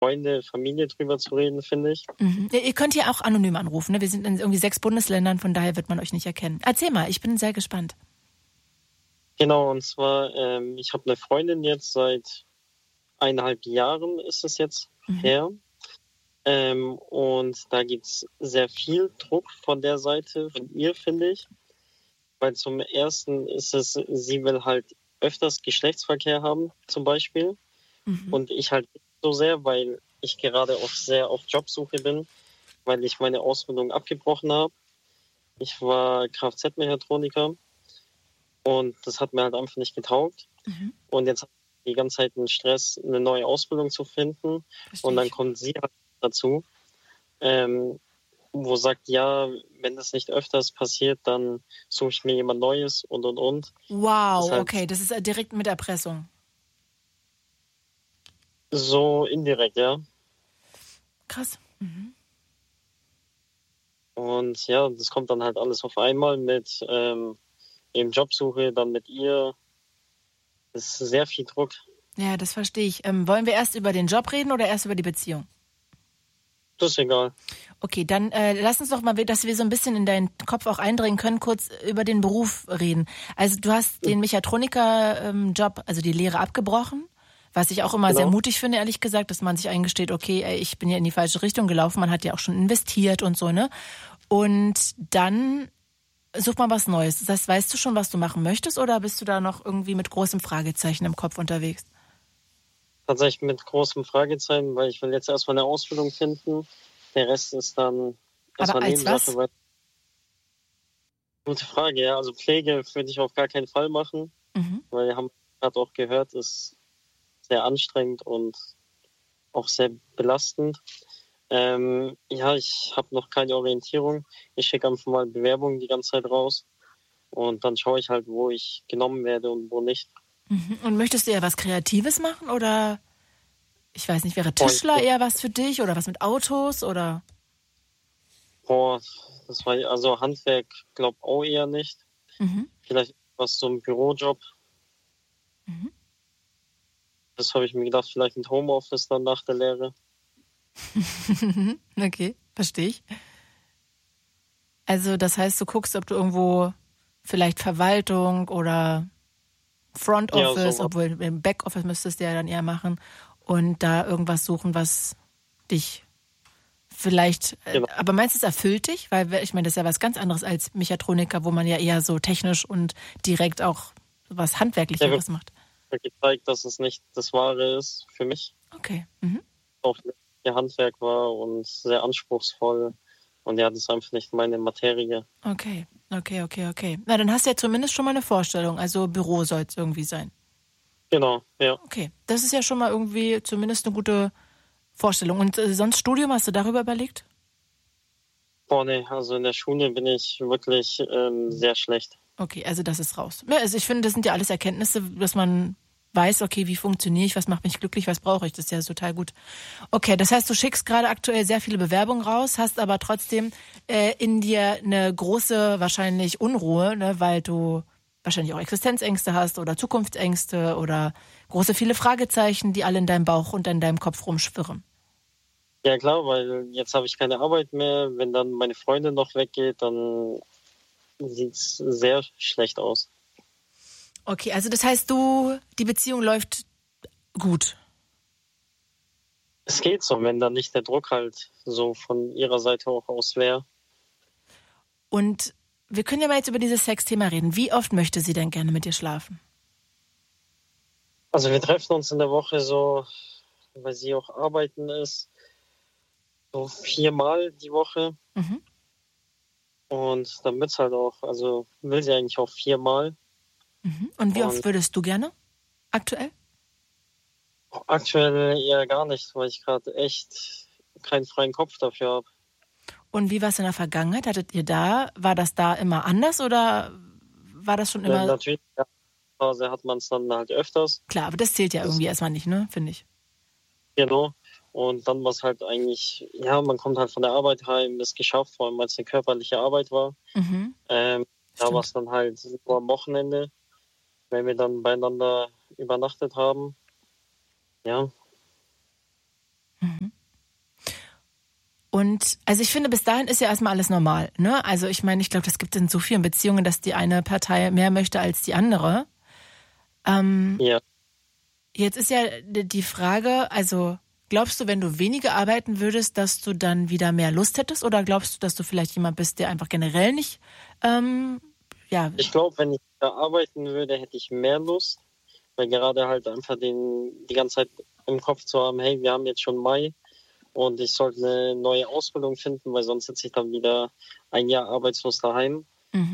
Freunde, Familie drüber zu reden, finde ich. Mhm. Ihr könnt hier auch anonym anrufen, ne? Wir sind in irgendwie 6 Bundesländern, von daher wird man euch nicht erkennen. Erzähl mal, ich bin sehr gespannt. Genau, und zwar, ich habe eine Freundin jetzt seit 1,5 Jahren ist es jetzt her. Und da gibt's sehr viel Druck von der Seite, von ihr, finde ich. Weil zum Ersten ist es, sie will halt öfters Geschlechtsverkehr haben, zum Beispiel. Und ich halt nicht so sehr, weil ich gerade auch sehr auf Jobsuche bin, weil ich meine Ausbildung abgebrochen habe. Ich war Kfz-Mechatroniker und das hat mir halt einfach nicht getaugt. Und jetzt habe ich die ganze Zeit einen Stress, eine neue Ausbildung zu finden. Und dann kommt sie halt dazu, wo sagt, ja, wenn das nicht öfters passiert, dann suche ich mir jemand Neues und. Wow, Das halt okay, das ist direkt mit Erpressung. so indirekt, ja. Krass. Und ja, das kommt dann halt alles auf einmal mit eben Jobsuche, dann mit ihr. Das ist sehr viel Druck. Ja, das verstehe ich. Wollen wir erst über den Job reden oder erst über die Beziehung? Das ist egal. Okay, dann lass uns doch mal, dass wir so ein bisschen in deinen Kopf auch eindringen können, kurz über den Beruf reden. Also du hast den Mechatroniker-Job, also die Lehre abgebrochen, was ich auch immer sehr mutig finde, ehrlich gesagt, dass man sich eingesteht, okay, ich bin ja in die falsche Richtung gelaufen, man hat ja auch schon investiert und so, ne? Und dann such mal was Neues. Das heißt, weißt du schon, was du machen möchtest oder bist du da noch irgendwie mit großem Fragezeichen im Kopf unterwegs? Tatsächlich mit großem Fragezeichen, weil ich will jetzt erstmal eine Ausbildung finden. Der Rest ist dann erstmal Nebensache. Was? Gute Frage, ja. Also Pflege würde ich auf gar keinen Fall machen, weil wir haben gerade auch gehört, ist sehr anstrengend und auch sehr belastend. Ja, ich habe noch keine Orientierung. Ich schicke einfach mal Bewerbungen die ganze Zeit raus und dann schaue ich halt, wo ich genommen werde und wo nicht. Und möchtest du eher was Kreatives machen oder, ich weiß nicht, wäre Tischler eher was für dich oder was mit Autos oder? Boah, das war also Handwerk, glaub auch eher nicht. Vielleicht was so ein Bürojob. Das habe ich mir gedacht, vielleicht ein Homeoffice dann nach der Lehre. Okay, verstehe ich. Also das heißt, du guckst, ob du irgendwo vielleicht Verwaltung oder Front Office, Ja, obwohl im Backoffice müsstest du ja dann eher machen und da irgendwas suchen, was dich vielleicht, aber meinst du, es erfüllt dich? Weil ich meine, das ist ja was ganz anderes als Mechatroniker, wo man ja eher so technisch und direkt auch was Handwerklicheres macht. Gezeigt, dass es nicht das Wahre ist für mich. Okay. Auch ihr Handwerk war und sehr anspruchsvoll. Und ja, das ist einfach nicht meine Materie. Okay. Na, dann hast du ja zumindest schon mal eine Vorstellung. Also Büro soll es irgendwie sein. Genau, ja. Okay, das ist ja schon mal irgendwie zumindest eine gute Vorstellung. Und sonst Studium, hast du darüber überlegt? Boah, nee, also in der Schule bin ich wirklich sehr schlecht. Okay, also das ist raus. Ja, also ich finde, das sind ja alles Erkenntnisse, dass man weiß, okay, wie funktioniere ich, was macht mich glücklich, was brauche ich. Das ist ja total gut. Okay, das heißt, du schickst gerade aktuell sehr viele Bewerbungen raus, hast aber trotzdem in dir eine große wahrscheinlich Unruhe, ne, weil du wahrscheinlich auch Existenzängste hast oder Zukunftsängste oder viele Fragezeichen, die alle in deinem Bauch und in deinem Kopf rumschwirren. Ja klar, weil jetzt habe ich keine Arbeit mehr. Wenn dann meine Freundin noch weggeht, dann sieht es sehr schlecht aus. Okay, also das heißt, die Beziehung läuft gut. Es geht so, wenn dann nicht der Druck halt so von ihrer Seite auch aus wäre. Und wir können ja mal jetzt über dieses Sexthema reden. Wie oft möchte sie denn gerne mit dir schlafen? Also wir treffen uns in der Woche so, weil sie auch arbeiten ist, so 4-mal die Woche. Und dann wird's halt auch, also will sie eigentlich auch 4-mal. Und wie oft würdest du gerne aktuell? Aktuell eher gar nicht, weil ich gerade echt keinen freien Kopf dafür habe. Und wie war es in der Vergangenheit? War das da immer anders oder war das schon immer? Ja, natürlich, ja, Phase hat man es dann halt öfters. Klar, aber das zählt ja irgendwie erstmal nicht, ne, finde ich. Genau. Und dann war es halt eigentlich, ja, man kommt halt von der Arbeit heim, ist geschafft, vor allem weil es eine körperliche Arbeit war. Da war es dann halt nur am Wochenende, wenn wir dann beieinander übernachtet haben. Ja. Und also ich finde, bis dahin ist ja erstmal alles normal. Ne? Also ich meine, ich glaube, das gibt in so vielen Beziehungen, dass die eine Partei mehr möchte als die andere. Ja. Jetzt ist ja die Frage, also glaubst du, wenn du weniger arbeiten würdest, dass du dann wieder mehr Lust hättest? Oder glaubst du, dass du vielleicht jemand bist, der einfach generell nicht, Ich glaube, wenn ich da arbeiten würde, hätte ich mehr Lust. Weil gerade halt einfach die ganze Zeit im Kopf zu haben, hey, wir haben jetzt schon Mai und ich sollte eine neue Ausbildung finden, weil sonst sitze ich dann wieder ein Jahr arbeitslos daheim.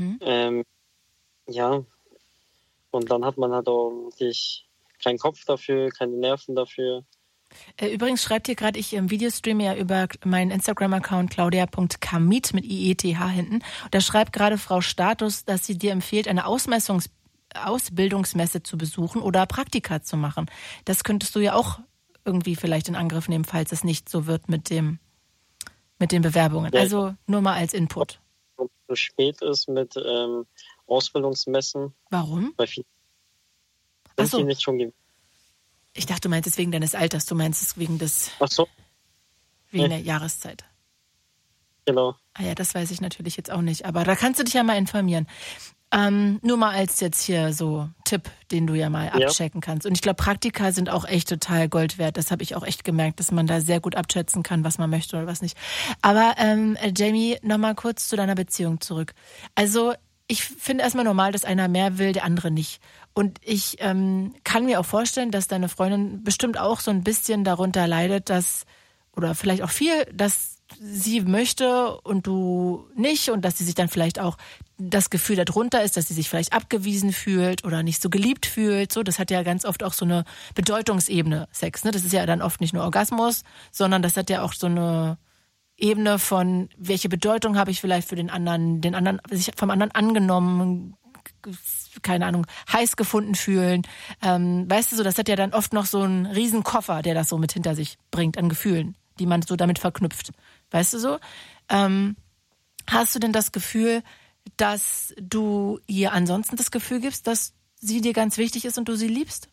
Ja, und dann hat man halt auch wirklich keinen Kopf dafür, keine Nerven dafür. Übrigens schreibt hier gerade, ich im Videostream ja über meinen Instagram-Account claudia.kamit mit IETH hinten. Und da schreibt gerade Frau Status, dass sie dir empfiehlt, eine Ausbildungsmesse zu besuchen oder Praktika zu machen. Das könntest du ja auch irgendwie vielleicht in Angriff nehmen, falls es nicht so wird mit den Bewerbungen. Ja. Also nur mal als Input. Und so spät ist mit Ausbildungsmessen. Warum? Weil viele Ach so. nicht schon Ich dachte, du meinst es wegen deines Alters. Du meinst es wegen der Jahreszeit. Genau. Ah ja, das weiß ich natürlich jetzt auch nicht. Aber da kannst du dich ja mal informieren. Nur mal als jetzt hier so Tipp, den du ja mal abchecken kannst. Und ich glaube, Praktika sind auch echt total Gold wert. Das habe ich auch echt gemerkt, dass man da sehr gut abschätzen kann, was man möchte oder was nicht. Aber Jamie, nochmal kurz zu deiner Beziehung zurück. Also ich finde erstmal normal, dass einer mehr will, der andere nicht. Und ich kann mir auch vorstellen, dass deine Freundin bestimmt auch so ein bisschen darunter leidet, oder vielleicht auch viel, dass sie möchte und du nicht und dass sie sich dann vielleicht auch das Gefühl darunter ist, dass sie sich vielleicht abgewiesen fühlt oder nicht so geliebt fühlt. So, das hat ja ganz oft auch so eine Bedeutungsebene, Sex. Ne? Das ist ja dann oft nicht nur Orgasmus, sondern das hat ja auch so eine Ebene von, welche Bedeutung habe ich vielleicht für den anderen sich vom anderen angenommen, keine Ahnung, heiß gefunden fühlen. Weißt du so, das hat ja dann oft noch so einen riesen Koffer, der das so mit hinter sich bringt an Gefühlen, die man so damit verknüpft. Weißt du so? Hast du denn das Gefühl, dass du ihr ansonsten das Gefühl gibst, dass sie dir ganz wichtig ist und du sie liebst?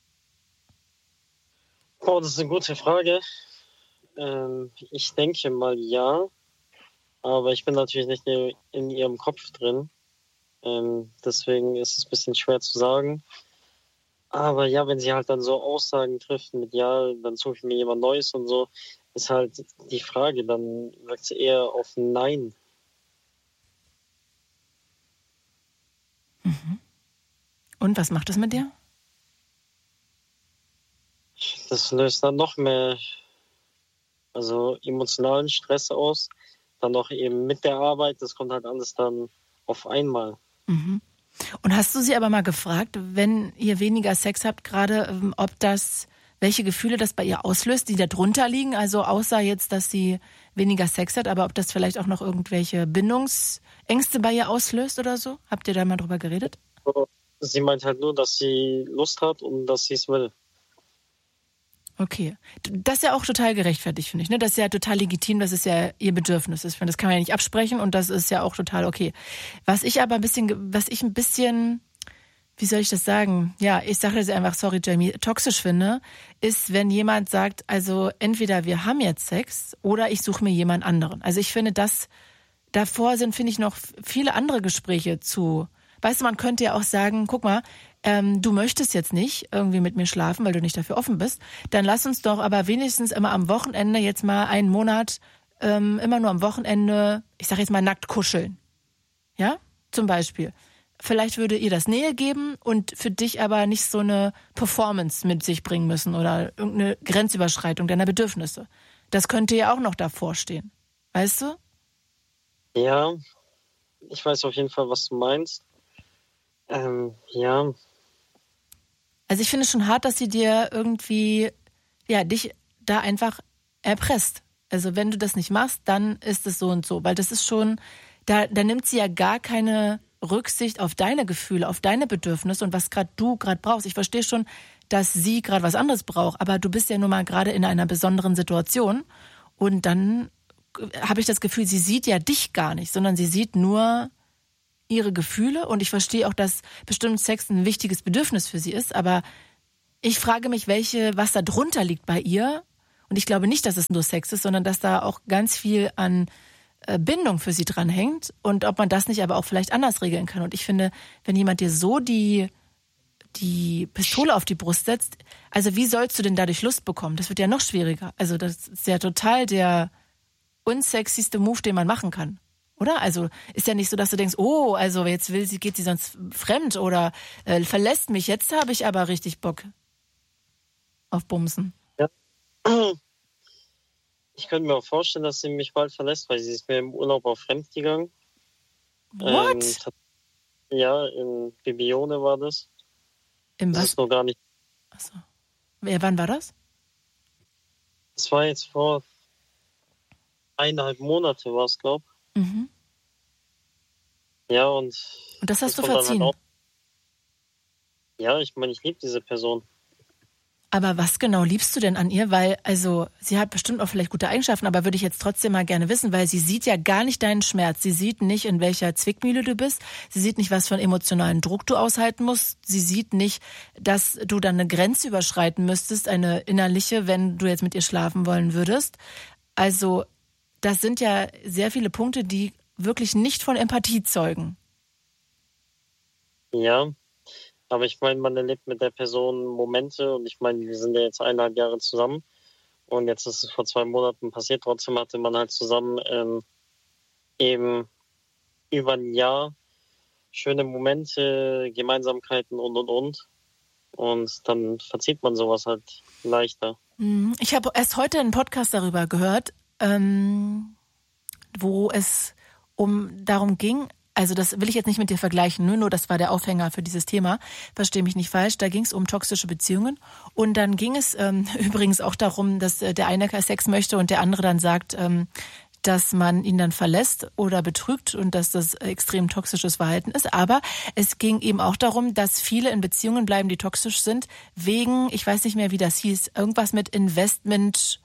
Oh, das ist eine gute Frage. Ich denke mal ja, aber ich bin natürlich nicht in ihrem Kopf drin. Deswegen ist es ein bisschen schwer zu sagen. Aber ja, wenn sie halt dann so Aussagen trifft mit ja, dann suche ich mir jemand Neues und so, ist halt die Frage, dann sagt sie eher auf Nein. Und was macht das mit dir? Das löst dann noch mehr emotionalen Stress aus. Dann noch eben mit der Arbeit, das kommt halt alles dann auf einmal. Mhm. Und hast du sie aber mal gefragt, wenn ihr weniger Sex habt gerade, welche Gefühle das bei ihr auslöst, die da drunter liegen? Also außer jetzt, dass sie weniger Sex hat, aber ob das vielleicht auch noch irgendwelche Bindungsängste bei ihr auslöst oder so? Habt ihr da mal drüber geredet? Sie meint halt nur, dass sie Lust hat und dass sie es will. Okay. Das ist ja auch total gerechtfertigt, finde ich. Ne? Das ist ja total legitim, dass es ja ihr Bedürfnis ist. Das kann man ja nicht absprechen und das ist ja auch total okay. Was ich ein bisschen, wie soll ich das sagen? Ja, ich sage das einfach, sorry Jamie, toxisch finde, ist, wenn jemand sagt, also entweder wir haben jetzt Sex oder ich suche mir jemand anderen. Also ich finde, davor finde ich, noch viele andere Gespräche zu. Weißt du, man könnte ja auch sagen, guck mal, du möchtest jetzt nicht irgendwie mit mir schlafen, weil du nicht dafür offen bist, dann lass uns doch aber wenigstens immer am Wochenende jetzt mal einen Monat immer nur am Wochenende, ich sag jetzt mal nackt kuscheln. Ja, zum Beispiel. Vielleicht würde ihr das Nähe geben und für dich aber nicht so eine Performance mit sich bringen müssen oder irgendeine Grenzüberschreitung deiner Bedürfnisse. Das könnte ja auch noch davor stehen. Weißt du? Ja, ich weiß auf jeden Fall, was du meinst. Ja. Also ich finde es schon hart, dass sie dir irgendwie, ja, dich da einfach erpresst. Also wenn du das nicht machst, dann ist es so und so. Weil das ist schon, da nimmt sie ja gar keine Rücksicht auf deine Gefühle, auf deine Bedürfnisse und was du gerade brauchst. Ich verstehe schon, dass sie gerade was anderes braucht, aber du bist ja nun mal gerade in einer besonderen Situation und dann habe ich das Gefühl, sie sieht ja dich gar nicht, sondern sie sieht nur ihre Gefühle und ich verstehe auch, dass bestimmt Sex ein wichtiges Bedürfnis für sie ist, aber ich frage mich, was da drunter liegt bei ihr Und ich glaube nicht, dass es nur Sex ist, sondern dass da auch ganz viel an Bindung für sie dranhängt und ob man das nicht aber auch vielleicht anders regeln kann. Und ich finde, wenn jemand dir so die Pistole auf die Brust setzt, also wie sollst du denn dadurch Lust bekommen? Das wird ja noch schwieriger. Also das ist ja total der unsexyste Move, den man machen kann. Oder? Also ist ja nicht so, dass du denkst, oh, also jetzt geht sie sonst fremd oder verlässt mich. Jetzt habe ich aber richtig Bock auf Bumsen. Ja. Ich könnte mir auch vorstellen, dass sie mich bald verlässt, weil sie ist mir im Urlaub auch fremd gegangen. What? Ja, in Bibione war das. Im was? Das ist noch gar nicht. Achso. Wann war das? Das war jetzt vor 1,5 Monate, war es, glaube ich. Mhm. Ja, und das hast du kommt dann verziehen? Halt auch. Ja, ich meine, ich liebe diese Person. Aber was genau liebst du denn an ihr? Weil, also, sie hat bestimmt auch vielleicht gute Eigenschaften, aber würde ich jetzt trotzdem mal gerne wissen, weil sie sieht ja gar nicht deinen Schmerz. Sie sieht nicht, in welcher Zwickmühle du bist. Sie sieht nicht, was für einen emotionalen Druck du aushalten musst. Sie sieht nicht, dass du dann eine Grenze überschreiten müsstest, eine innerliche, wenn du jetzt mit ihr schlafen wollen würdest. Also, das sind ja sehr viele Punkte, die wirklich nicht von Empathie zeugen. Ja, aber ich meine, man erlebt mit der Person Momente und ich meine, wir sind ja jetzt 1,5 Jahre zusammen und jetzt ist es vor 2 Monaten passiert. Trotzdem hatte man halt zusammen eben über ein Jahr schöne Momente, Gemeinsamkeiten und. Und dann verzieht man sowas halt leichter. Ich habe erst heute einen Podcast darüber gehört, wo es darum ging, also das will ich jetzt nicht mit dir vergleichen, nur das war der Aufhänger für dieses Thema, verstehe mich nicht falsch, da ging es um toxische Beziehungen und dann ging es übrigens auch darum, dass der eine Sex möchte und der andere dann sagt, dass man ihn dann verlässt oder betrügt und dass das extrem toxisches Verhalten ist. Aber es ging eben auch darum, dass viele in Beziehungen bleiben, die toxisch sind, wegen, ich weiß nicht mehr, wie das hieß, irgendwas mit Investment,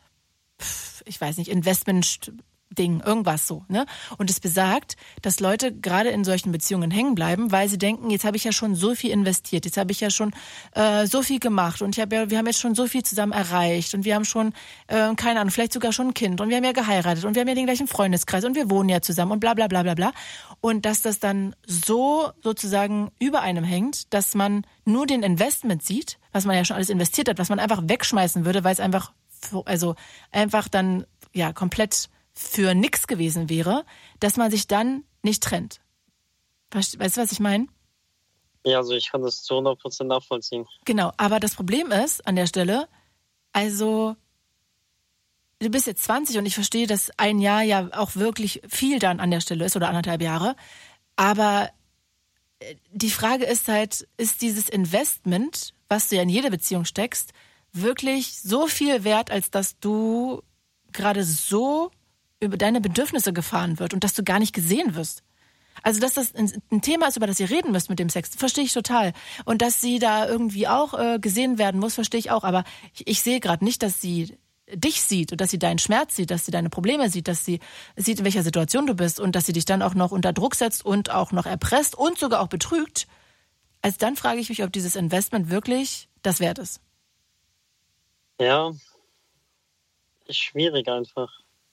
Investment-Ding, irgendwas so, ne? Und es besagt, dass Leute gerade in solchen Beziehungen hängen bleiben, weil sie denken, jetzt habe ich ja schon so viel investiert, jetzt habe ich ja schon so viel gemacht und wir haben jetzt schon so viel zusammen erreicht und wir haben schon, keine Ahnung, vielleicht sogar schon ein Kind und wir haben ja geheiratet und wir haben ja den gleichen Freundeskreis und wir wohnen ja zusammen und bla bla bla bla bla. Und dass das dann so sozusagen über einem hängt, dass man nur den Investment sieht, was man ja schon alles investiert hat, was man einfach wegschmeißen würde, weil es einfach dann ja komplett für nix gewesen wäre, dass man sich dann nicht trennt. Weißt du, was ich meine? Ja, also ich kann das zu 100% nachvollziehen. Genau, aber das Problem ist an der Stelle, also du bist jetzt 20 und ich verstehe, dass ein Jahr ja auch wirklich viel dann an der Stelle ist oder 1,5 Jahre, aber die Frage ist halt, ist dieses Investment, was du ja in jede Beziehung steckst, wirklich so viel wert, als dass du gerade so über deine Bedürfnisse gefahren wird und dass du gar nicht gesehen wirst. Also, dass das ein Thema ist, über das ihr reden müsst mit dem Sex, verstehe ich total. Und dass sie da irgendwie auch gesehen werden muss, verstehe ich auch. Aber ich sehe gerade nicht, dass sie dich sieht und dass sie deinen Schmerz sieht, dass sie deine Probleme sieht, dass sie sieht, in welcher Situation du bist und dass sie dich dann auch noch unter Druck setzt und auch noch erpresst und sogar auch betrügt. Also dann frage ich mich, ob dieses Investment wirklich das wert ist. Ja, ist schwierig einfach.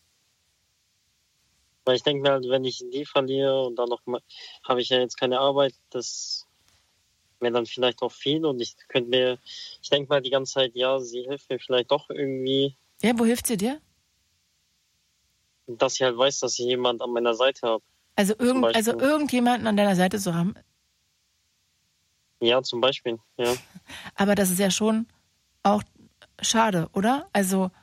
Weil ich denke mir halt, wenn ich die verliere und dann noch mal, habe ich ja jetzt keine Arbeit, das wäre dann vielleicht auch viel und ich denke mal die ganze Zeit, ja, sie hilft mir vielleicht doch irgendwie. Ja, wo hilft sie dir? Dass ich halt weiß, dass ich jemanden an meiner Seite habe. Also irgendjemanden an deiner Seite zu haben? Ja, zum Beispiel, ja. Aber das ist ja schon auch schade, oder? Also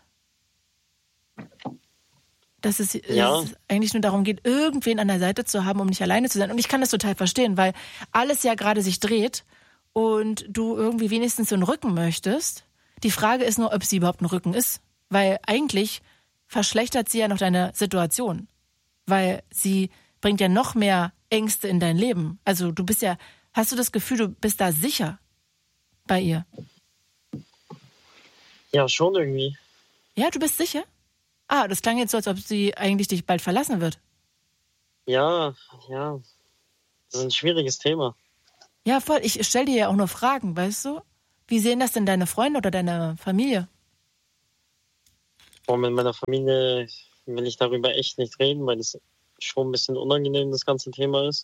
dass es eigentlich nur darum geht, irgendwen an der Seite zu haben, um nicht alleine zu sein. Und ich kann das total verstehen, weil alles ja gerade sich dreht und du irgendwie wenigstens so einen Rücken möchtest. Die Frage ist nur, ob sie überhaupt ein Rücken ist. Weil eigentlich verschlechtert sie ja noch deine Situation. Weil sie bringt ja noch mehr Ängste in dein Leben. Also hast du das Gefühl, du bist da sicher bei ihr? Ja, schon irgendwie. Ja, du bist sicher? Ah, das klang jetzt so, als ob sie eigentlich dich bald verlassen wird. Ja. Das ist ein schwieriges Thema. Ja, voll. Ich stelle dir ja auch nur Fragen, weißt du? Wie sehen das denn deine Freunde oder deine Familie? Mit meiner Familie will ich darüber echt nicht reden, weil es schon ein bisschen unangenehm das ganze Thema ist.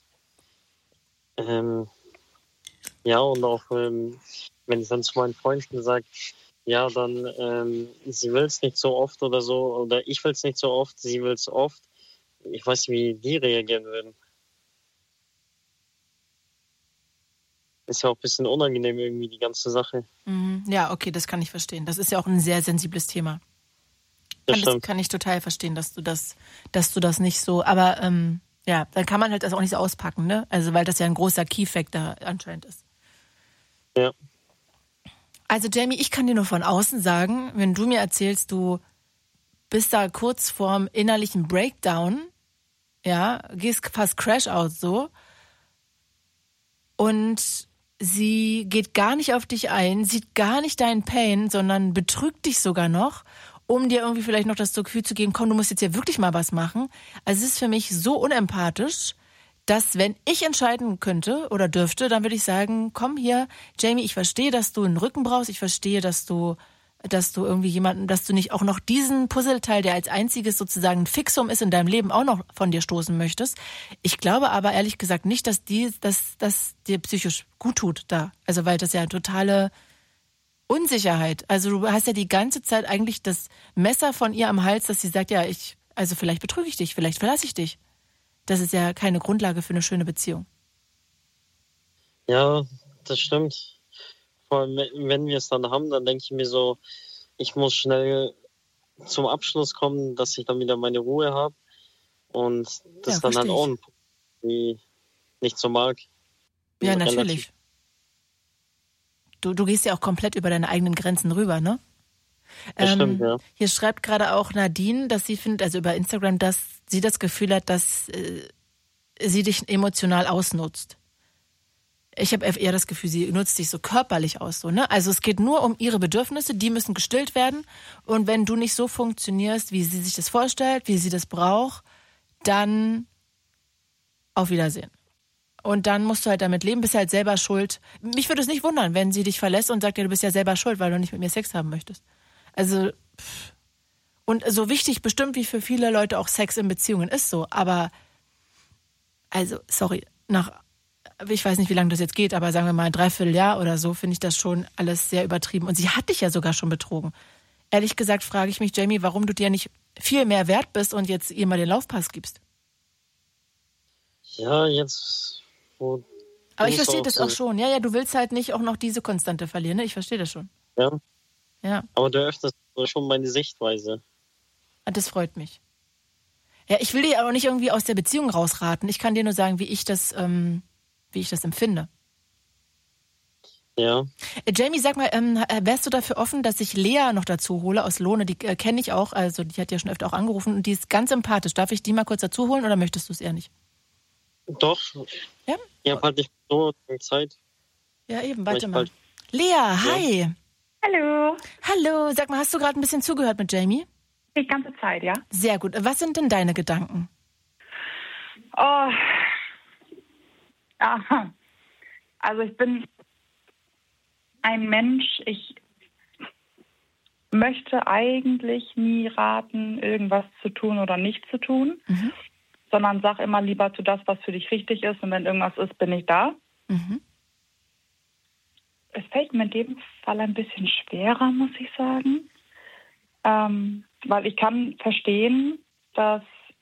Ja, und auch wenn ich dann zu meinen Freunden sage, ja, dann sie will es nicht so oft oder so, oder ich will es nicht so oft, sie will es oft. Ich weiß nicht, wie die reagieren würden. Ist ja auch ein bisschen unangenehm irgendwie, die ganze Sache. Ja, okay, das kann ich verstehen. Das ist ja auch ein sehr sensibles Thema. Das kann ich total verstehen, dass du das nicht so, aber ja, dann kann man halt das auch nicht so auspacken, ne? Also, weil das ja ein großer Key-Factor anscheinend ist. Ja. Also, Jamie, ich kann dir nur von außen sagen, wenn du mir erzählst, du bist da kurz vorm innerlichen Breakdown, ja, gehst fast Crash-out so und sie geht gar nicht auf dich ein, sieht gar nicht deinen Pain, sondern betrügt dich sogar noch, um dir irgendwie vielleicht noch das Gefühl zu geben, komm, du musst jetzt hier wirklich mal was machen. Also es ist für mich so unempathisch, dass wenn ich entscheiden könnte oder dürfte, dann würde ich sagen, komm hier, Jamie, ich verstehe, dass du einen Rücken brauchst, ich verstehe, dass du irgendwie jemanden, dass du nicht auch noch diesen Puzzleteil, der als einziges sozusagen ein Fixum ist in deinem Leben, auch noch von dir stoßen möchtest. Ich glaube aber ehrlich gesagt nicht, dass das dir psychisch gut tut da. Also weil das ja totale Unsicherheit. Also du hast ja die ganze Zeit eigentlich das Messer von ihr am Hals, dass sie sagt, ja, also vielleicht betrüge ich dich, vielleicht verlasse ich dich. Das ist ja keine Grundlage für eine schöne Beziehung. Ja, das stimmt. Vor allem, wenn wir es dann haben, dann denke ich mir so, ich muss schnell zum Abschluss kommen, dass ich dann wieder meine Ruhe habe. Und das dann halt auch ein Punkt, wie nicht so mag. Ja, natürlich. Du gehst ja auch komplett über deine eigenen Grenzen rüber, ne? Das stimmt, ja. Hier schreibt gerade auch Nadine, dass sie findet, also über Instagram, dass sie das Gefühl hat, dass sie dich emotional ausnutzt. Ich habe eher das Gefühl, sie nutzt dich so körperlich aus, so, ne? Also es geht nur um ihre Bedürfnisse, die müssen gestillt werden. Und wenn du nicht so funktionierst, wie sie sich das vorstellt, wie sie das braucht, dann auf Wiedersehen. Und dann musst du halt damit leben, bist halt selber schuld. Mich würde es nicht wundern, wenn sie dich verlässt und sagt, ja, du bist ja selber schuld, weil du nicht mit mir Sex haben möchtest. Also, und so wichtig bestimmt wie für viele Leute auch Sex in Beziehungen ist so. Aber, also, sorry, ich weiß nicht, wie lange das jetzt geht, aber sagen wir mal ein Dreivierteljahr oder so, finde ich das schon alles sehr übertrieben. Und sie hat dich ja sogar schon betrogen. Ehrlich gesagt frage ich mich, Jamie, warum du dir nicht viel mehr wert bist und jetzt ihr mal den Laufpass gibst. Ja, jetzt... Aber ich verstehe das auch schon. Ja, du willst halt nicht auch noch diese Konstante verlieren, ne? Ich verstehe das schon. Ja. Aber du öffnest schon meine Sichtweise. Das freut mich. Ja, ich will dir aber nicht irgendwie aus der Beziehung rausraten. Ich kann dir nur sagen, wie ich das empfinde. Ja. Jamie, sag mal, wärst du dafür offen, dass ich Lea noch dazu hole aus Lohne? Die kenne ich auch, also die hat ja schon öfter auch angerufen und die ist ganz sympathisch. Darf ich die mal kurz dazu holen oder möchtest du es eher nicht? Doch. Ja? Ich habe halt nicht so viel Zeit. Ja, eben, warte mal. Lea, hi. Ja. Hallo. Hallo, sag mal, hast du gerade ein bisschen zugehört mit Jamie? Die ganze Zeit, ja. Sehr gut. Was sind denn deine Gedanken? Oh. Aha. Also ich bin ein Mensch, ich möchte eigentlich nie raten, irgendwas zu tun oder nicht zu tun, sondern sag immer lieber zu das, was für dich richtig ist, und wenn irgendwas ist, bin ich da. Es fällt mir in dem Fall ein bisschen schwerer, muss ich sagen, weil ich kann verstehen, dass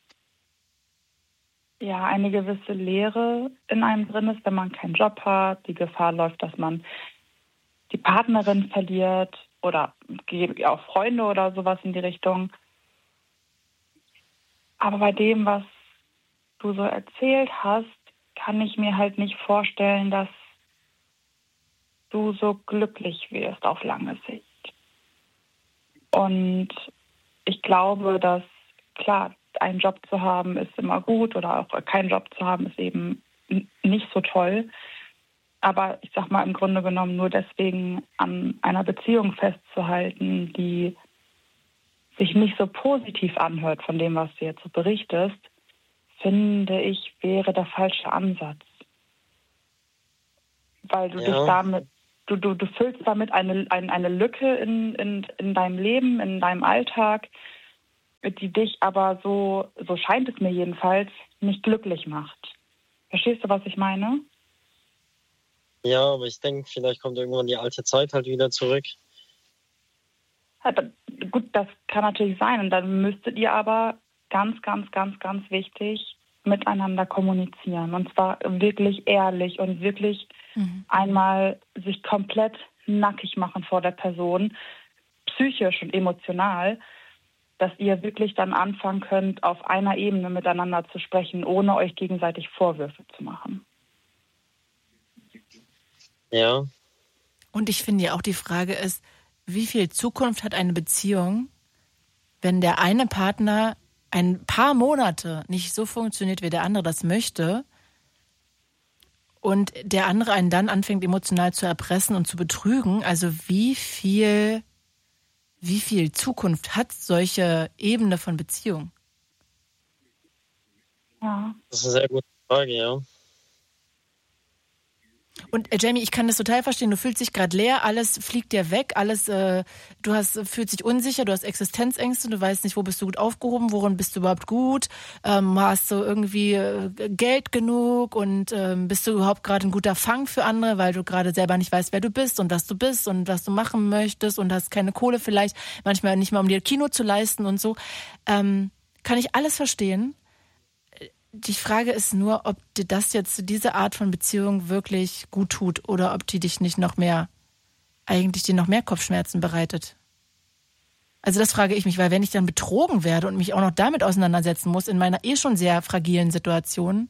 ja eine gewisse Leere in einem drin ist, wenn man keinen Job hat, die Gefahr läuft, dass man die Partnerin verliert oder auch Freunde oder sowas in die Richtung. Aber bei dem, was du so erzählt hast, kann ich mir halt nicht vorstellen, dass du so glücklich wirst auf lange Sicht. Und ich glaube, dass, klar, einen Job zu haben ist immer gut oder auch keinen Job zu haben ist eben nicht so toll. Aber ich sag mal, im Grunde genommen nur deswegen an einer Beziehung festzuhalten, die sich nicht so positiv anhört von dem, was du jetzt so berichtest, finde ich, wäre der falsche Ansatz. Weil du dich damit du füllst damit eine Lücke in deinem Leben, in deinem Alltag, die dich aber so scheint es mir jedenfalls, nicht glücklich macht. Verstehst du, was ich meine? Ja, aber ich denke, vielleicht kommt irgendwann die alte Zeit halt wieder zurück. Ja, gut, das kann natürlich sein. Und dann müsstet ihr aber ganz, ganz, ganz, ganz wichtig miteinander kommunizieren. Und zwar wirklich ehrlich und wirklich einmal sich komplett nackig machen vor der Person, psychisch und emotional, dass ihr wirklich dann anfangen könnt, auf einer Ebene miteinander zu sprechen, ohne euch gegenseitig Vorwürfe zu machen. Ja. Und ich finde ja auch, die Frage ist, wie viel Zukunft hat eine Beziehung, wenn der eine Partner ein paar Monate nicht so funktioniert, wie der andere das möchte und der andere einen dann anfängt, emotional zu erpressen und zu betrügen? Also wie viel Zukunft hat solche Ebene von Beziehung? Ja. Das ist eine sehr gute Frage, ja. Und Jamie, ich kann das total verstehen. Du fühlst dich gerade leer, alles fliegt dir weg, fühlst dich unsicher, du hast Existenzängste, du weißt nicht, wo bist du gut aufgehoben, worin bist du überhaupt gut, hast du irgendwie Geld genug und bist du überhaupt gerade ein guter Fang für andere, weil du gerade selber nicht weißt, wer du bist und was du machen möchtest und hast keine Kohle vielleicht, manchmal nicht mal, um dir Kino zu leisten und so. Kann ich alles verstehen. Die Frage ist nur, ob dir diese Art von Beziehung wirklich gut tut oder ob die dich nicht dir noch mehr Kopfschmerzen bereitet. Also das frage ich mich, weil wenn ich dann betrogen werde und mich auch noch damit auseinandersetzen muss, in meiner schon sehr fragilen Situation.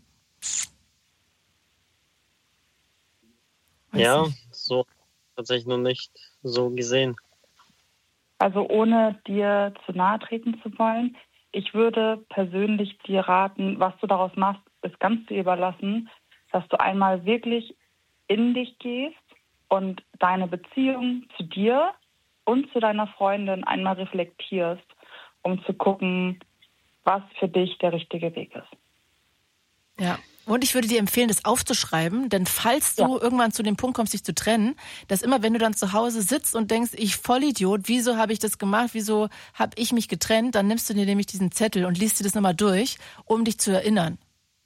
Ja, so tatsächlich noch nicht so gesehen. Also ohne dir zu nahe treten zu wollen, ich würde persönlich dir raten, was du daraus machst, ist ganz dir überlassen, dass du einmal wirklich in dich gehst und deine Beziehung zu dir und zu deiner Freundin einmal reflektierst, um zu gucken, was für dich der richtige Weg ist. Ja. Und ich würde dir empfehlen, das aufzuschreiben, denn falls du irgendwann zu dem Punkt kommst, dich zu trennen, dass immer, wenn du dann zu Hause sitzt und denkst, ich Vollidiot, wieso habe ich das gemacht, wieso habe ich mich getrennt, dann nimmst du dir nämlich diesen Zettel und liest dir das nochmal durch, um dich zu erinnern.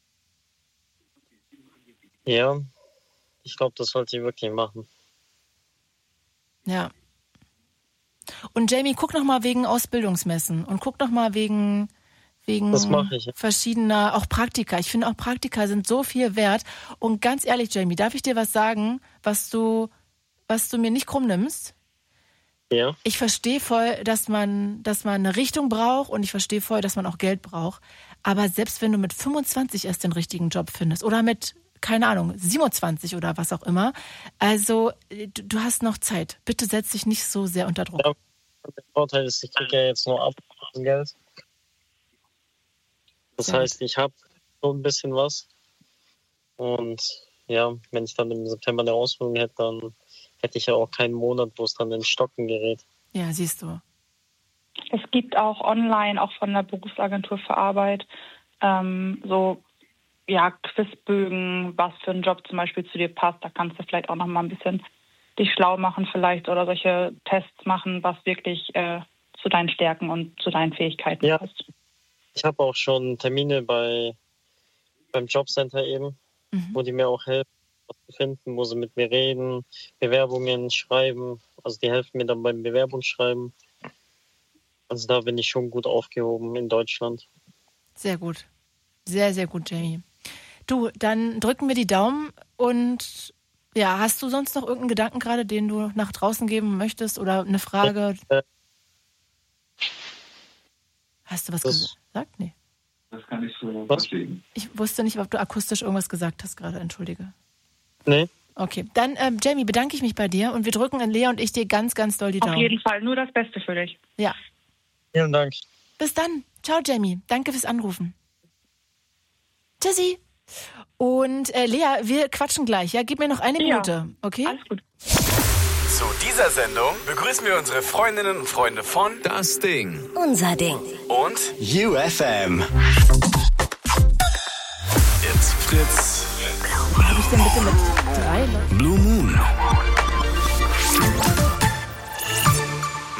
Ja, ich glaube, das sollte ich wirklich machen. Ja. Und Jamie, guck nochmal wegen Ausbildungsmessen und guck nochmal wegen verschiedener, auch Praktika. Ich finde auch Praktika sind so viel wert. Und ganz ehrlich, Jamie, darf ich dir was sagen, was du mir nicht krumm nimmst? Ja. Ich verstehe voll, dass man eine Richtung braucht und ich verstehe voll, dass man auch Geld braucht. Aber selbst wenn du mit 25 erst den richtigen Job findest oder mit, keine Ahnung, 27 oder was auch immer, also du hast noch Zeit. Bitte setz dich nicht so sehr unter Druck. Ja, der Vorteil ist, ich kriege ja jetzt nur Geld. Das heißt, ich habe so ein bisschen was. Und ja, wenn ich dann im September eine Ausbildung hätte, dann hätte ich ja auch keinen Monat, wo es dann in Stocken gerät. Ja, siehst du. Es gibt auch online, auch von der Berufsagentur für Arbeit, Quizbögen, was für ein Job zum Beispiel zu dir passt. Da kannst du vielleicht auch noch mal ein bisschen dich schlau machen vielleicht oder solche Tests machen, was wirklich zu deinen Stärken und zu deinen Fähigkeiten passt. Ich habe auch schon Termine beim Jobcenter eben, wo die mir auch helfen, was zu finden, wo sie mit mir reden, Bewerbungen schreiben. Also die helfen mir dann beim Bewerbungsschreiben. Also da bin ich schon gut aufgehoben in Deutschland. Sehr gut. Sehr, sehr gut, Jamie. Du, dann drücken wir die Daumen und ja, hast du sonst noch irgendeinen Gedanken gerade, den du nach draußen geben möchtest oder eine Frage? Hast du was gesagt? Nee. Das kann ich so verstehen. Ich wusste nicht, ob du akustisch irgendwas gesagt hast gerade, entschuldige. Nee. Okay, dann Jamie, bedanke ich mich bei dir und wir drücken Lea und ich dir ganz, ganz doll die Daumen. Auf jeden Fall, nur das Beste für dich. Ja. Vielen Dank. Bis dann. Ciao, Jamie. Danke fürs Anrufen. Tschüssi. Und Lea, wir quatschen gleich, ja? Gib mir noch eine Minute, okay? Alles gut. Zu dieser Sendung begrüßen wir unsere Freundinnen und Freunde von Das Ding. Unser Ding. und UFM. It's Fritz. Habe ich denn bitte mit 3 Leuten? Blue Moon.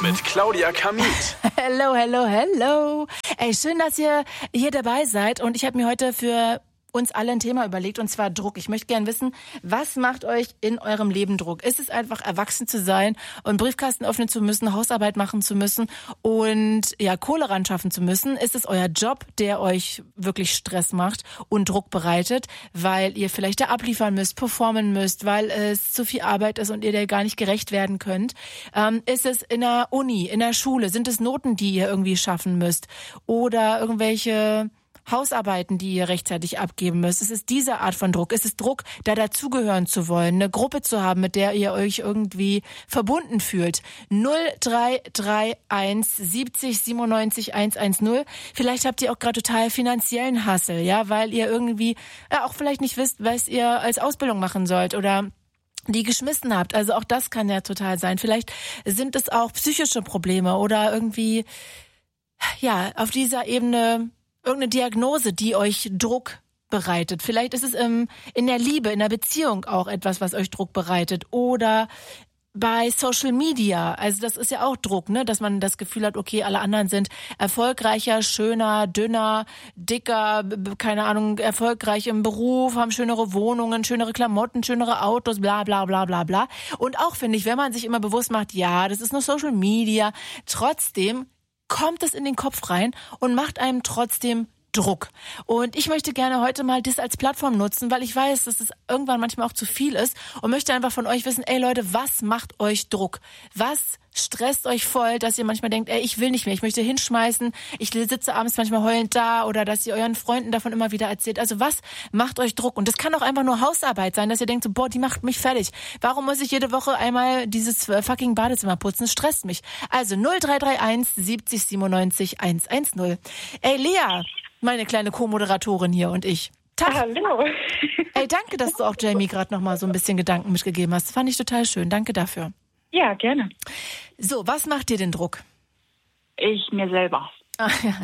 mit Claudia Kamit. Hello, hello, hello. Ey, schön, dass ihr hier dabei seid. Und ich habe mir heute für uns alle ein Thema überlegt, und zwar Druck. Ich möchte gerne wissen, was macht euch in eurem Leben Druck? Ist es einfach, erwachsen zu sein und Briefkasten öffnen zu müssen, Hausarbeit machen zu müssen und ja, Kohle ran schaffen zu müssen? Ist es euer Job, der euch wirklich Stress macht und Druck bereitet, weil ihr vielleicht da abliefern müsst, performen müsst, weil es zu viel Arbeit ist und ihr der gar nicht gerecht werden könnt? Ist es in der Uni, in der Schule? Sind es Noten, die ihr irgendwie schaffen müsst? Oder irgendwelche Hausarbeiten, die ihr rechtzeitig abgeben müsst? Ist es diese Art von Druck? Ist es Druck, da dazugehören zu wollen, eine Gruppe zu haben, mit der ihr euch irgendwie verbunden fühlt? 0331 70 97 110. Vielleicht habt ihr auch gerade total finanziellen Hassel, ja, weil ihr irgendwie auch vielleicht nicht wisst, was ihr als Ausbildung machen sollt oder die geschmissen habt. Also auch das kann ja total sein. Vielleicht sind es auch psychische Probleme oder irgendwie, ja, auf dieser Ebene irgendeine Diagnose, die euch Druck bereitet. Vielleicht ist es in der Liebe, in der Beziehung auch etwas, was euch Druck bereitet. Oder bei Social Media. Also das ist ja auch Druck, ne? Dass man das Gefühl hat, okay, alle anderen sind erfolgreicher, schöner, dünner, dicker, keine Ahnung, erfolgreich im Beruf, haben schönere Wohnungen, schönere Klamotten, schönere Autos, bla bla bla bla bla. Und auch, finde ich, wenn man sich immer bewusst macht, ja, das ist nur Social Media, trotzdem kommt es in den Kopf rein und macht einem trotzdem Druck. Und ich möchte gerne heute mal das als Plattform nutzen, weil ich weiß, dass es irgendwann manchmal auch zu viel ist und möchte einfach von euch wissen, ey Leute, was macht euch Druck? Was stresst euch voll, dass ihr manchmal denkt, ey, ich will nicht mehr, ich möchte hinschmeißen, ich sitze abends manchmal heulend da, oder dass ihr euren Freunden davon immer wieder erzählt. Also was macht euch Druck? Und das kann auch einfach nur Hausarbeit sein, dass ihr denkt, so, boah, die macht mich fertig. Warum muss ich jede Woche einmal dieses fucking Badezimmer putzen? Das stresst mich. Also 0331 70 97 110. Ey, Lea, meine kleine Co-Moderatorin hier und ich. Tag. Hallo. Ey, danke, dass du auch Jamie gerade noch mal so ein bisschen Gedanken mitgegeben hast. Das fand ich total schön. Danke dafür. Ja, gerne. So, was macht dir den Druck? Ich mir selber. Ach ja.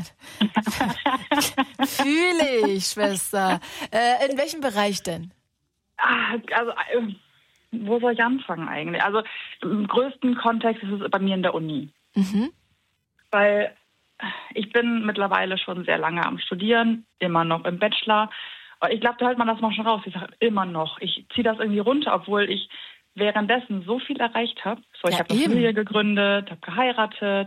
Fühle ich, Schwester. In welchem Bereich denn? Also, wo soll ich anfangen eigentlich? Also, im größten Kontext ist es bei mir in der Uni. Mhm. Weil ich bin mittlerweile schon sehr lange am Studieren, immer noch im Bachelor. Und ich glaube, da hört man das mal schon raus. Ich sage immer noch. Ich ziehe das irgendwie runter, obwohl ich währenddessen so viel erreicht habe. So, ich habe eine Familie gegründet, habe geheiratet,